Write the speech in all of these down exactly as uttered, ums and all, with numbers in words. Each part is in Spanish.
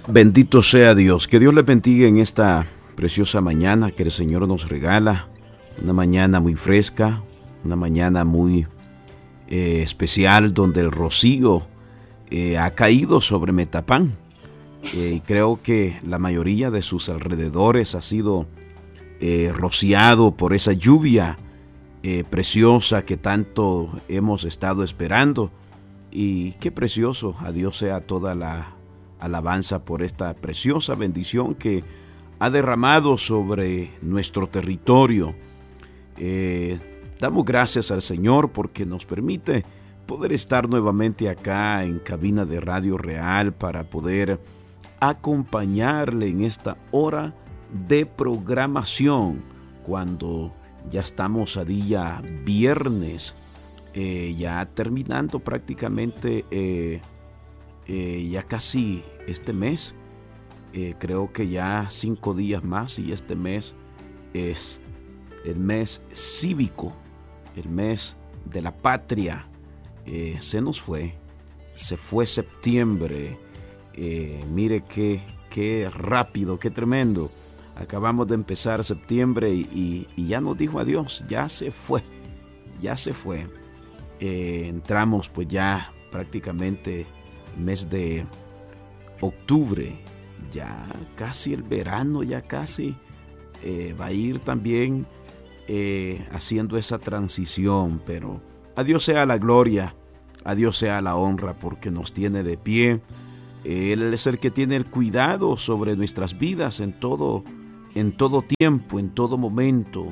Bendito sea Dios. Que Dios le bendiga en esta preciosa mañana que el Señor nos regala. Una mañana muy fresca, una mañana muy eh, especial donde el rocío eh, ha caído sobre Metapán. Eh, y creo que la mayoría de sus alrededores ha sido eh, rociado por esa lluvia eh, preciosa que tanto hemos estado esperando. Y qué precioso, a Dios sea toda la alabanza por esta preciosa bendición que ha derramado sobre nuestro territorio. Eh, damos gracias al Señor porque nos permite poder estar nuevamente acá en cabina de Radio Real para poder acompañarle en esta hora de programación cuando ya estamos a día viernes, eh, ya terminando prácticamente eh, eh, ya casi este mes. Eh, creo que ya cinco días más y este mes es el mes cívico, el mes de la patria. Eh, se nos fue, se fue septiembre. Eh, mire qué, qué rápido, qué tremendo. Acabamos de empezar septiembre y, y, y ya nos dijo adiós, ya se fue, ya se fue. Eh, entramos pues ya prácticamente mes de octubre, ya casi el verano, ya casi eh, va a ir también eh, haciendo esa transición, pero a Dios sea la gloria, a Dios sea la honra porque nos tiene de pie. Él es el que tiene el cuidado sobre nuestras vidas en todo, en todo tiempo, en todo momento.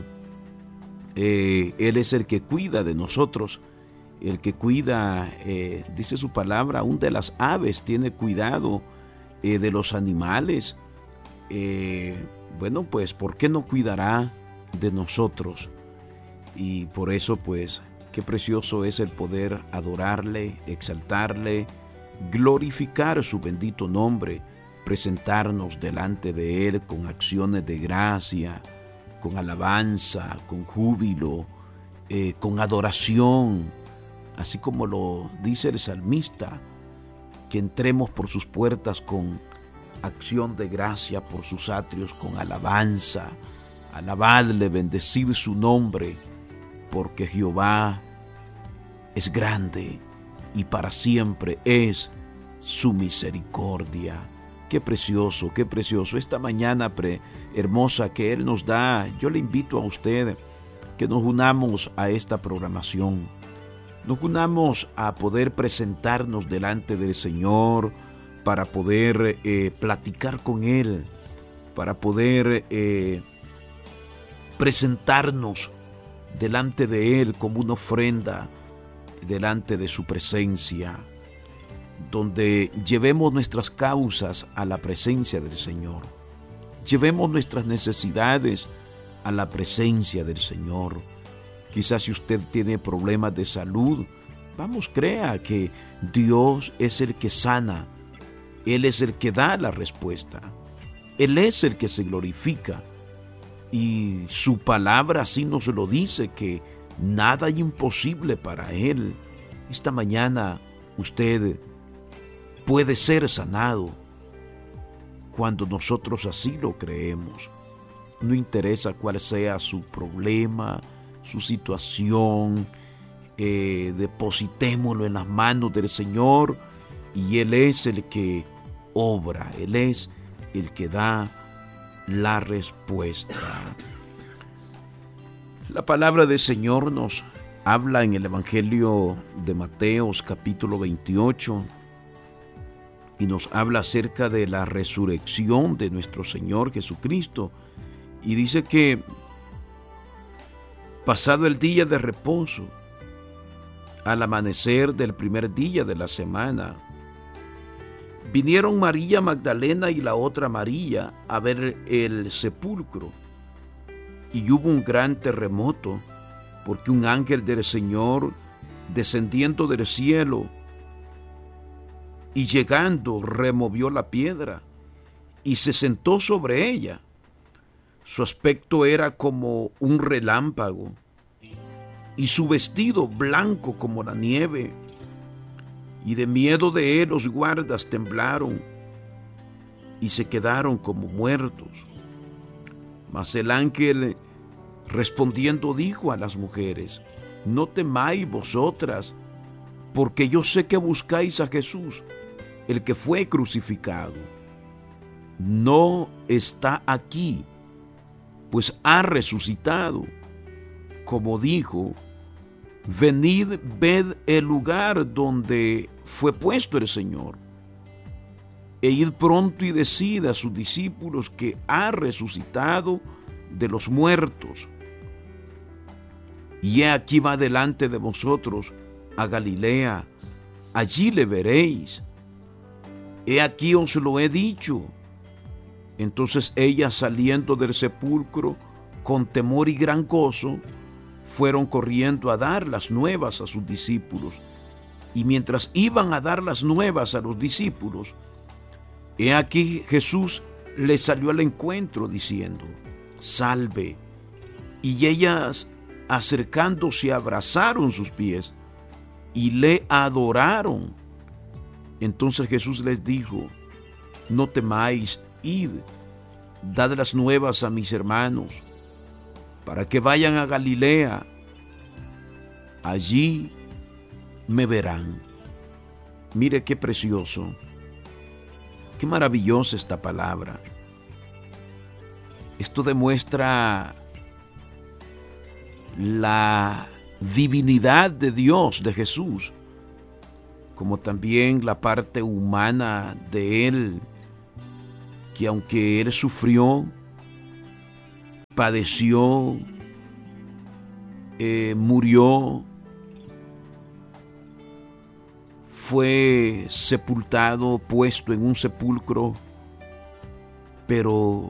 Eh, Él es el que cuida de nosotros, el que cuida, eh, dice su palabra, aún de las aves, tiene cuidado eh, de los animales. Eh, bueno, pues, ¿por qué no cuidará de nosotros? Y por eso, pues, qué precioso es el poder adorarle, exaltarle, glorificar su bendito nombre, presentarnos delante de Él con acciones de gracia, con alabanza, con júbilo, eh, con adoración, así como lo dice el salmista, que entremos por sus puertas con acción de gracia, por sus atrios con alabanza, alabadle, bendecid su nombre, porque Jehová es grande y para siempre es su misericordia. Qué precioso, qué precioso. Esta mañana pre hermosa que Él nos da, yo le invito a usted que nos unamos a esta programación. Nos unamos a poder presentarnos delante del Señor, para poder eh, platicar con Él, para poder eh, presentarnos delante de Él como una ofrenda, delante de su presencia, donde llevemos nuestras causas a la presencia del Señor, llevemos nuestras necesidades a la presencia del Señor. Quizás si usted tiene problemas de salud, vamos, crea que Dios es el que sana, Él es el que da la respuesta, Él es el que se glorifica, y su palabra así nos lo dice, que nada hay imposible para Él. Esta mañana usted puede ser sanado cuando nosotros así lo creemos. No interesa cuál sea su problema, su situación, eh, depositémoslo en las manos del Señor y Él es el que obra, Él es el que da la respuesta. La palabra del Señor nos habla en el Evangelio de Mateo, capítulo veintiocho, y nos habla acerca de la resurrección de nuestro Señor Jesucristo, y dice que pasado el día de reposo, al amanecer del primer día de la semana, vinieron María Magdalena y la otra María a ver el sepulcro, y hubo un gran terremoto, porque un ángel del Señor, descendiendo del cielo y llegando, removió la piedra y se sentó sobre ella. Su aspecto era como un relámpago, y su vestido blanco como la nieve. Y de miedo de él los guardas temblaron. y se quedaron como muertos. Mas el ángel respondiendo dijo a las mujeres: no temáis vosotras, porque yo sé que buscáis a Jesús, el que fue crucificado. No está aquí, pues ha resucitado, como dijo. Venid, ved el lugar donde fue puesto el Señor, e id pronto y decid a sus discípulos que ha resucitado de los muertos. Y he aquí va delante de vosotros a Galilea, allí le veréis. He aquí os lo he dicho. Entonces ellas, saliendo del sepulcro con temor y gran gozo, fueron corriendo a dar las nuevas a sus discípulos. Y mientras iban a dar las nuevas a los discípulos, he aquí Jesús les salió al encuentro diciendo: salve. Y ellas, acercándose, abrazaron sus pies y le adoraron. Entonces Jesús les dijo: no temáis, id, dad las nuevas a mis hermanos, para que vayan a Galilea, allí me verán. Mire qué precioso, qué maravillosa esta palabra. Esto demuestra la divinidad de Dios, de Jesús, como también la parte humana de Él, que aunque Él sufrió, padeció, eh, murió, fue sepultado, puesto en un sepulcro, pero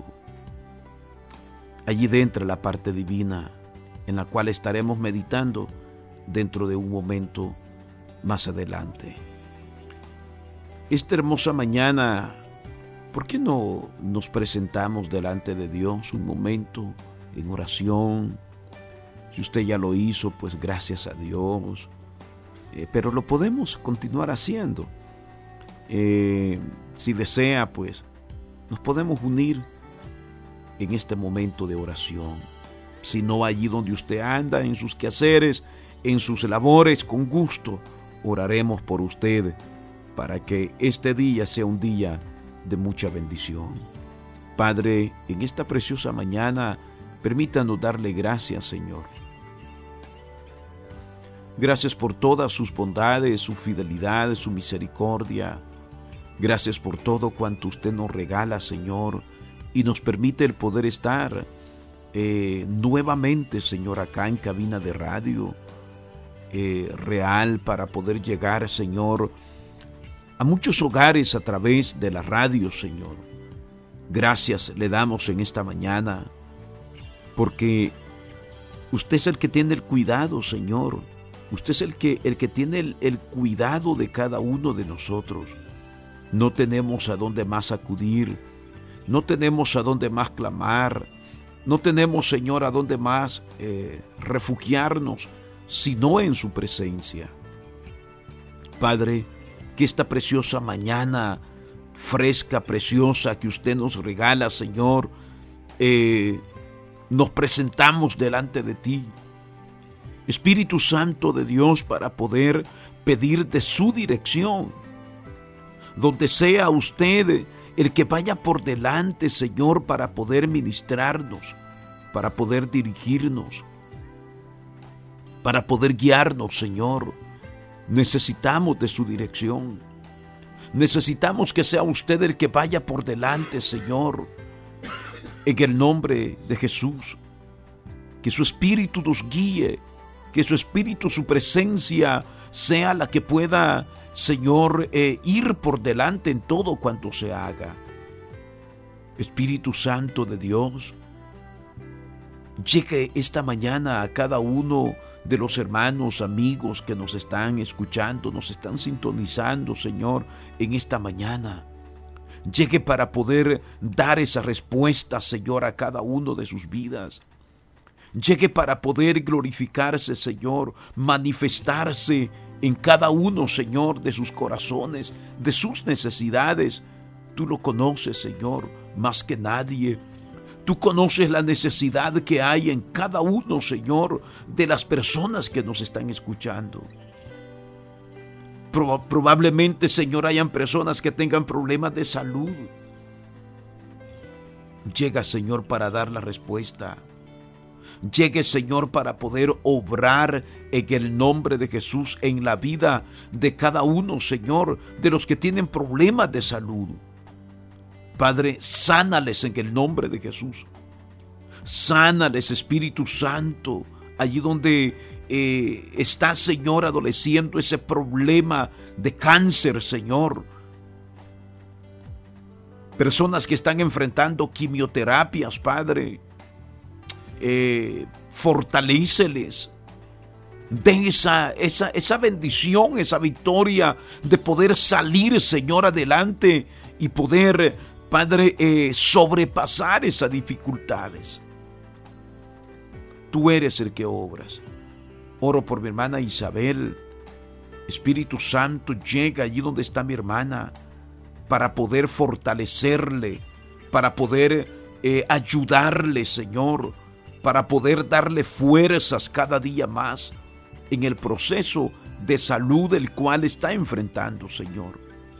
allí dentro la parte divina, en la cual estaremos meditando dentro de un momento más adelante. Esta hermosa mañana, ¿por qué no nos presentamos delante de Dios un momento en oración? Si usted ya lo hizo, pues gracias a Dios. Eh, pero lo podemos continuar haciendo. Eh, si desea, pues nos podemos unir en este momento de oración. Si no, allí donde usted anda, en sus quehaceres, en sus labores, con gusto, oraremos por usted para que este día sea un día de mucha bendición. Padre, en esta preciosa mañana, permítanos darle gracias, Señor. Gracias por todas sus bondades, su fidelidad, su misericordia. Gracias por todo cuanto usted nos regala, Señor, y nos permite el poder estar eh, nuevamente, Señor, acá en cabina de radio eh, real, para poder llegar, Señor, a muchos hogares a través de la radio, Señor. Gracias le damos en esta mañana, porque usted es el que tiene el cuidado, Señor. Usted es el que, el que tiene el, el cuidado de cada uno de nosotros. No tenemos a dónde más acudir, no tenemos a dónde más clamar, no tenemos, Señor, a dónde más eh, refugiarnos, sino en su presencia. Padre, que esta preciosa mañana fresca, preciosa, que usted nos regala, Señor, eh, nos presentamos delante de ti, Espíritu Santo de Dios, para poder pedir de su dirección, donde sea usted el que vaya por delante, Señor, para poder ministrarnos, para poder dirigirnos, para poder guiarnos, Señor. Necesitamos de su dirección. Necesitamos que sea usted el que vaya por delante, Señor, en el nombre de Jesús. Que su Espíritu nos guíe, que su Espíritu, su presencia, sea la que pueda, Señor, eh, ir por delante en todo cuanto se haga. Espíritu Santo de Dios, llegue esta mañana a cada uno de los hermanos, amigos que nos están escuchando, nos están sintonizando, Señor, en esta mañana. Llegue para poder dar esa respuesta, Señor, a cada uno de sus vidas. Llegue para poder glorificarse, Señor, manifestarse en cada uno, Señor, de sus corazones, de sus necesidades, Tú lo conoces, Señor, más que nadie. Tú conoces la necesidad que hay en cada uno, Señor, de las personas que nos están escuchando. Pro- probablemente, Señor, hayan personas que tengan problemas de salud. Llega, Señor, para dar la respuesta. Llegue, Señor, para poder obrar en el nombre de Jesús en la vida de cada uno, Señor, de los que tienen problemas de salud. Padre, sánales en el nombre de Jesús. Sánales, Espíritu Santo, allí donde eh, está, Señor, adoleciendo ese problema de cáncer, Señor. Personas que están enfrentando quimioterapias, Padre. Eh, fortaléceles. Den esa, esa, esa bendición, esa victoria de poder salir, Señor, adelante y poder, Padre, eh, sobrepasar esas dificultades. Tú eres el que obras. Oro por mi hermana Isabel. Espíritu Santo, llega allí donde está mi hermana para poder fortalecerle, para poder eh, ayudarle, Señor, para poder darle fuerzas cada día más en el proceso de salud el cual está enfrentando, Señor.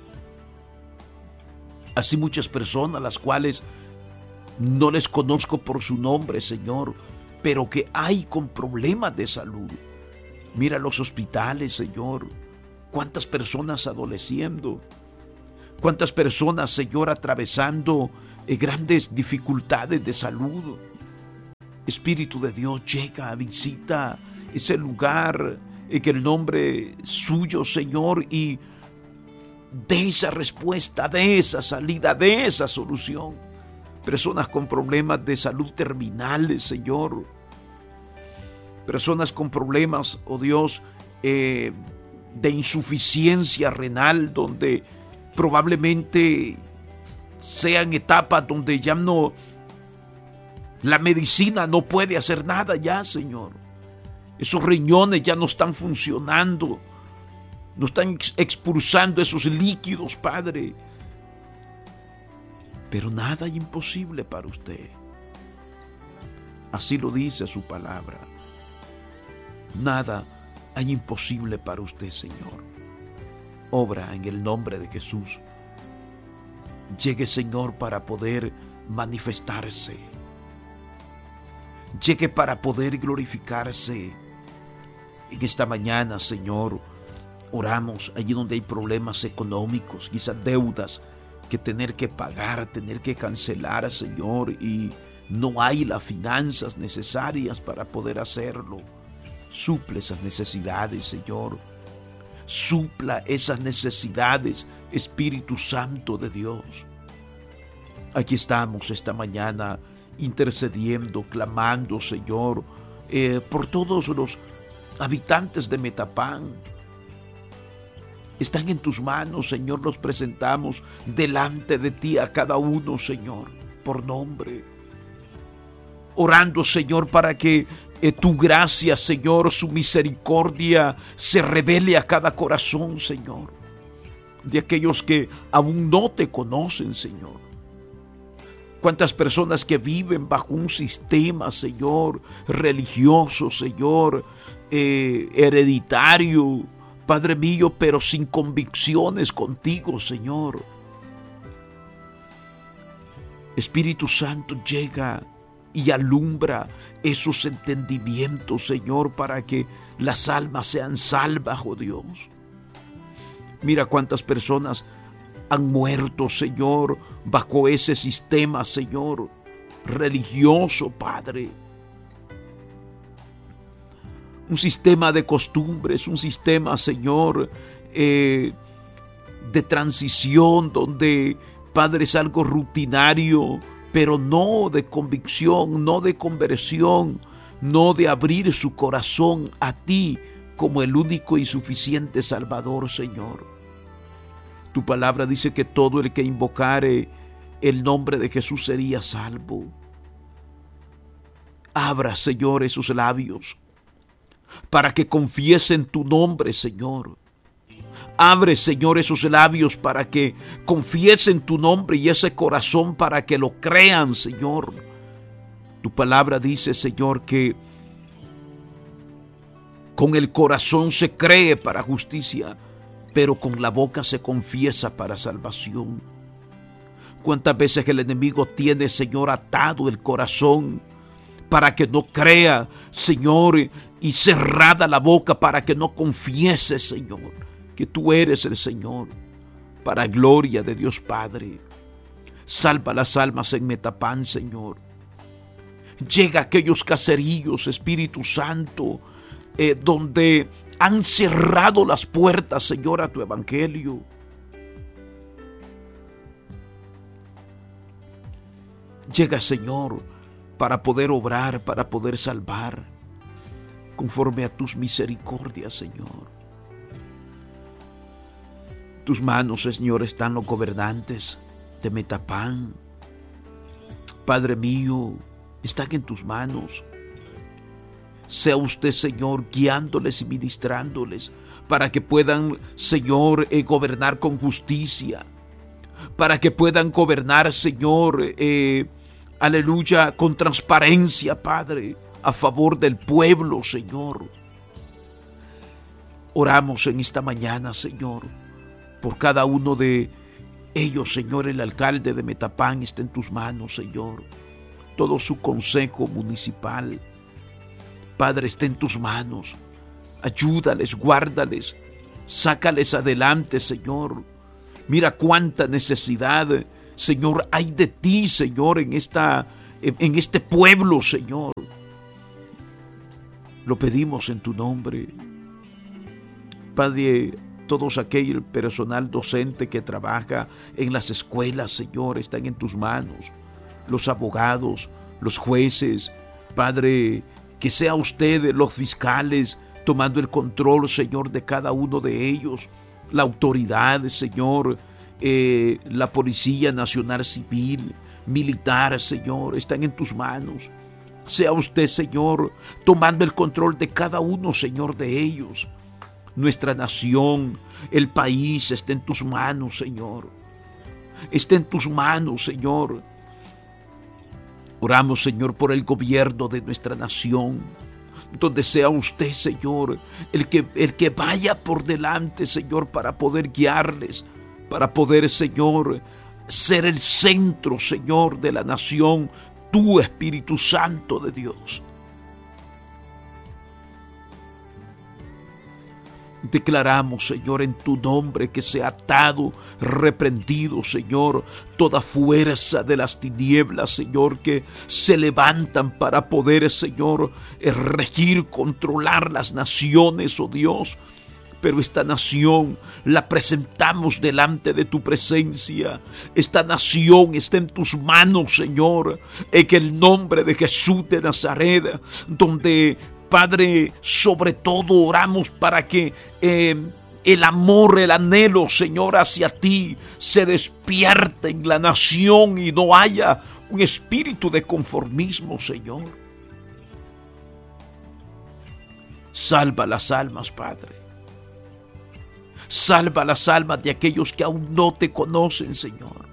Así muchas personas, las cuales no les conozco por su nombre, Señor, pero que hay con problemas de salud. Mira los hospitales, Señor. Cuántas personas adoleciendo. Cuántas personas, Señor, atravesando eh, grandes dificultades de salud. Espíritu de Dios, llega, visita ese lugar en el nombre suyo, Señor, y de esa respuesta, de esa salida, de esa solución. Personas con problemas de salud terminales, Señor. Personas con problemas, oh Dios, eh, de insuficiencia renal, donde probablemente sean etapas donde ya no, la medicina no puede hacer nada ya, Señor. Esos riñones ya no están funcionando, no están expulsando esos líquidos, Padre. Pero nada es imposible para usted. Así lo dice su palabra. Nada hay imposible para usted, Señor. Obra en el nombre de Jesús. Llegue, Señor, para poder manifestarse. Llegue para poder glorificarse. En esta mañana, Señor, oramos allí donde hay problemas económicos, quizás deudas que tener que pagar, tener que cancelar, Señor, y no hay las finanzas necesarias para poder hacerlo. Suple esas necesidades, Señor. Supla esas necesidades, Espíritu Santo de Dios. Aquí estamos esta mañana intercediendo, clamando, Señor, eh, por todos los habitantes de Metapán. Están en tus manos, Señor, los presentamos delante de ti a cada uno, Señor, por nombre. Orando, Señor, para que eh, tu gracia, Señor, su misericordia se revele a cada corazón, Señor, de aquellos que aún no te conocen, Señor. Cuántas personas que viven bajo un sistema, Señor, religioso, Señor, eh, hereditario, Padre mío, pero sin convicciones contigo, Señor. Espíritu Santo, llega y alumbra esos entendimientos, Señor, para que las almas sean salvas, oh Dios. Mira cuántas personas han muerto, Señor, bajo ese sistema, Señor, religioso, Padre. Un sistema de costumbres, un sistema, Señor, eh, de transición, donde, Padre, es algo rutinario, pero no de convicción, no de conversión, no de abrir su corazón a ti como el único y suficiente Salvador, Señor. Tu palabra dice que todo el que invocare el nombre de Jesús sería salvo. Abra, Señor, esos labios para que confiesen tu nombre, Señor, Abre, Señor, esos labios para que confiesen tu nombre y ese corazón para que lo crean, Señor. Tu palabra dice, Señor, que con el corazón se cree para justicia, pero con la boca se confiesa para salvación. ¿Cuántas veces el enemigo tiene, Señor, atado el corazón para que no crea, Señor, y cerrada la boca para que no confiese, Señor, que tú eres el Señor, para gloria de Dios Padre? Salva las almas en Metapán, Señor. Llega a aquellos caseríos, Espíritu Santo, eh, donde han cerrado las puertas, Señor, a tu evangelio. Llega, Señor, para poder obrar, para poder salvar, conforme a tus misericordias, Señor. Tus manos, Señor, están los gobernantes de Metapán. Padre mío, están en tus manos. Sea usted, Señor, guiándoles y ministrándoles para que puedan, Señor, eh, gobernar con justicia, para que puedan gobernar, Señor, eh, aleluya, con transparencia, Padre, a favor del pueblo, Señor. Oramos en esta mañana, Señor, por cada uno de ellos, Señor. El alcalde de Metapán está en tus manos, Señor. Todo su consejo municipal, Padre, está en tus manos. Ayúdales, guárdales, sácales adelante, Señor. Mira cuánta necesidad, Señor, hay de ti, Señor, en esta, en este pueblo, Señor. Lo pedimos en tu nombre. Padre, todos aquel personal docente que trabaja en las escuelas, Señor, están en tus manos. Los abogados, los jueces, Padre, que sea usted, los fiscales, tomando el control, Señor, de cada uno de ellos. La autoridad, Señor, eh, la Policía Nacional Civil, militar, Señor, están en tus manos. Sea usted, Señor, tomando el control de cada uno, Señor, de ellos. Nuestra nación, el país, está en tus manos, Señor. Está en tus manos, Señor. Oramos, Señor, por el gobierno de nuestra nación, donde sea usted, Señor, el que, el que vaya por delante, Señor, para poder guiarles, para poder, Señor, ser el centro, Señor, de la nación, tu Espíritu Santo de Dios. Declaramos, Señor, en tu nombre que sea atado, reprendido, Señor, toda fuerza de las tinieblas, Señor, que se levantan para poder, Señor, regir, controlar las naciones, oh Dios. Pero esta nación la presentamos delante de tu presencia. Esta nación está en tus manos, Señor, en el nombre de Jesús de Nazaret, donde, Padre, sobre todo oramos para que eh, el amor, el anhelo, Señor, hacia ti se despierte en la nación y no haya un espíritu de conformismo, Señor. Salva las almas, Padre. Salva las almas de aquellos que aún no te conocen, Señor.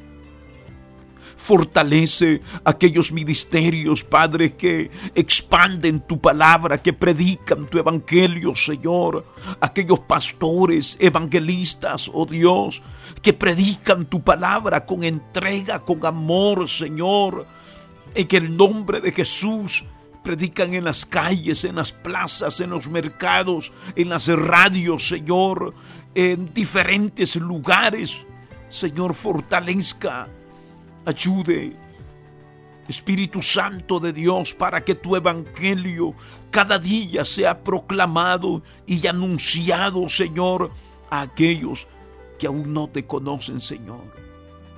Fortalece aquellos ministerios, Padre, que expanden tu palabra, que predican tu evangelio, Señor. Aquellos pastores, evangelistas, oh Dios, que predican tu palabra con entrega, con amor, Señor. En el nombre de Jesús, predican en las calles, en las plazas, en los mercados, en las radios, Señor, en diferentes lugares. Señor, fortalezca, ayude, Espíritu Santo de Dios, para que tu evangelio cada día sea proclamado y anunciado, Señor, a aquellos que aún no te conocen, Señor.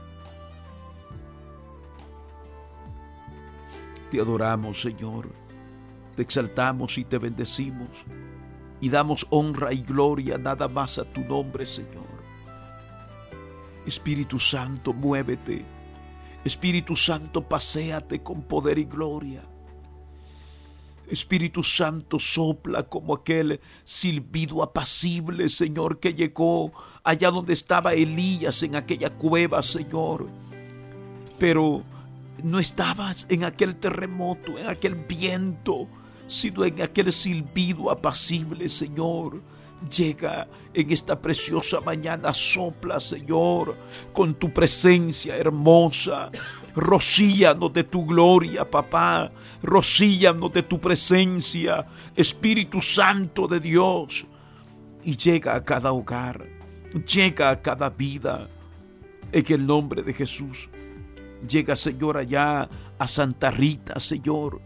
Te adoramos, Señor, te exaltamos y te bendecimos y damos honra y gloria nada más a tu nombre, Señor. Espíritu Santo, muévete. Espíritu Santo, paséate con poder y gloria. Espíritu Santo, sopla como aquel silbido apacible, Señor, que llegó allá donde estaba Elías en aquella cueva, Señor. Pero no estabas en aquel terremoto, en aquel viento, sino en aquel silbido apacible, Señor. Llega en esta preciosa mañana, sopla, Señor, con tu presencia hermosa. Rocíanos de tu gloria, papá. Rocíanos de tu presencia, Espíritu Santo de Dios. Y llega a cada hogar, llega a cada vida, en el nombre de Jesús. Llega, Señor, allá a Santa Rita, Señor.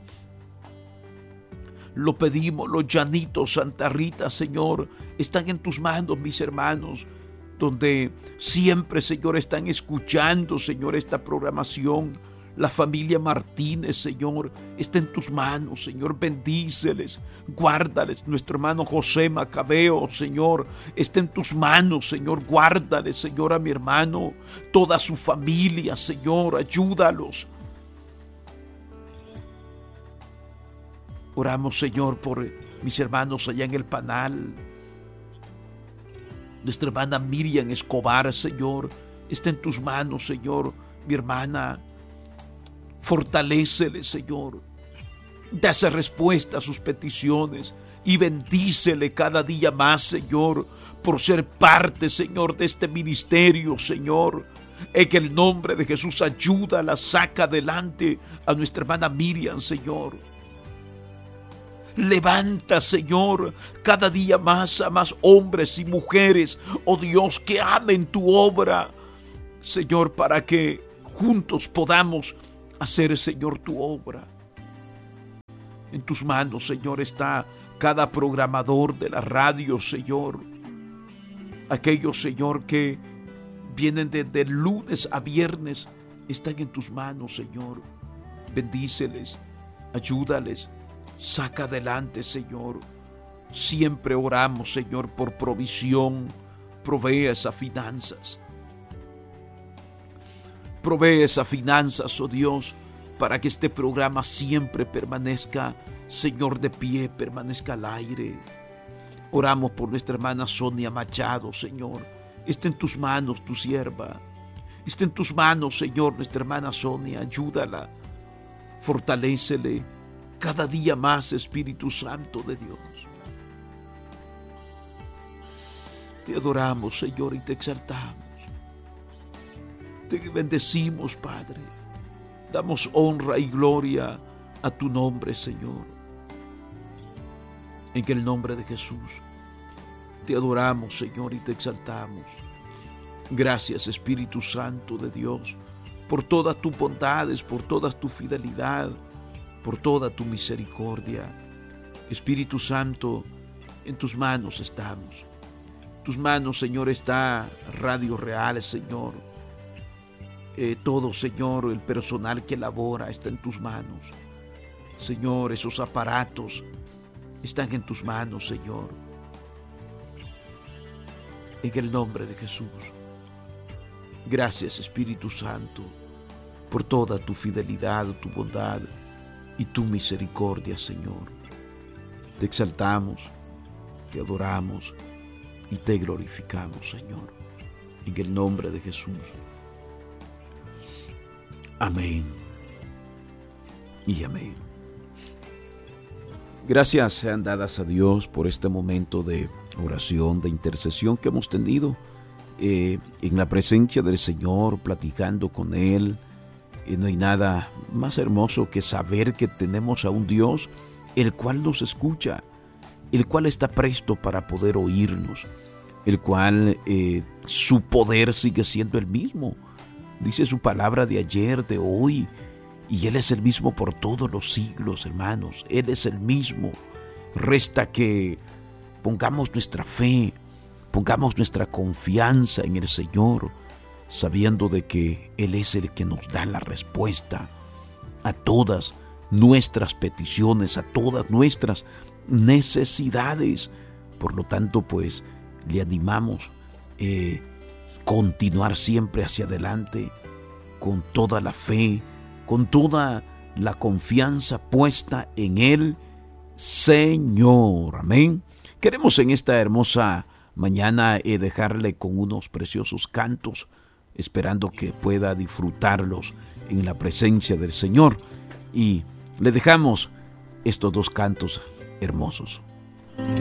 Lo pedimos, los llanitos, Santa Rita, Señor, están en tus manos, mis hermanos, donde siempre, Señor, están escuchando, Señor, esta programación. La familia Martínez, Señor, está en tus manos, Señor, bendíceles, guárdales. Nuestro hermano José Macabeo, Señor, está en tus manos, Señor, guárdales, Señor, a mi hermano, toda su familia, Señor, ayúdalos. Oramos, Señor, por mis hermanos allá en el Panal. Nuestra hermana Miriam Escobar, Señor, está en tus manos, Señor, mi hermana. Fortalécele, Señor. Dase respuesta a sus peticiones y bendícele cada día más, Señor, por ser parte, Señor, de este ministerio, Señor. En el nombre de Jesús, ayúdala, saca adelante a nuestra hermana Miriam, Señor. Levanta, Señor, cada día más a más hombres y mujeres, oh Dios, que amen tu obra, Señor, para que juntos podamos hacer, Señor, tu obra. En tus manos, Señor, está cada programador de la radio, Señor. Aquellos, Señor, que vienen desde lunes a viernes, están en tus manos, Señor. Bendíceles, ayúdales, saca adelante, Señor. Siempre oramos, Señor, por provisión. Provee esas finanzas. Provee esas finanzas, oh Dios, para que este programa siempre permanezca, Señor, de pie, permanezca al aire. Oramos por nuestra hermana Sonia Machado, Señor. Está en tus manos tu sierva. Está en tus manos, Señor, nuestra hermana Sonia. Ayúdala. Fortalécele cada día más, Espíritu Santo de Dios. Te adoramos, Señor, y te exaltamos. Te bendecimos, Padre. Damos honra y gloria a tu nombre, Señor. En el nombre de Jesús. Te adoramos, Señor, y te exaltamos. Gracias, Espíritu Santo de Dios, por todas tus bondades, por toda tu fidelidad, por toda tu misericordia. Espíritu Santo, en tus manos estamos. En tus manos, Señor, está Radio Real, Señor. Eh, todo, Señor, el personal que labora está en tus manos. Señor, esos aparatos están en tus manos, Señor. En el nombre de Jesús. Gracias, Espíritu Santo, por toda tu fidelidad, tu bondad y tu misericordia, Señor. Te exaltamos, te adoramos y te glorificamos, Señor. En el nombre de Jesús. Amén y amén. Gracias sean dadas a Dios por este momento de oración, de intercesión que hemos tenido eh, en la presencia del Señor, platicando con Él. Eh, no hay nada más hermoso que saber que tenemos a un Dios el cual nos escucha, el cual está presto para poder oírnos, el cual eh, su poder sigue siendo el mismo. Dice su palabra de ayer, de hoy, y Él es el mismo por todos los siglos, hermanos. Él es el mismo. Resta que pongamos nuestra fe, pongamos nuestra confianza en el Señor, sabiendo de que Él es el que nos da la respuesta a todas nuestras peticiones, a todas nuestras necesidades. Por lo tanto, pues, le animamos eh, continuar siempre hacia adelante con toda la fe, con toda la confianza puesta en Él Señor. Amén. Queremos en esta hermosa mañana eh, dejarle con unos preciosos cantos, esperando que pueda disfrutarlos en la presencia del Señor. Y le dejamos estos dos cantos hermosos.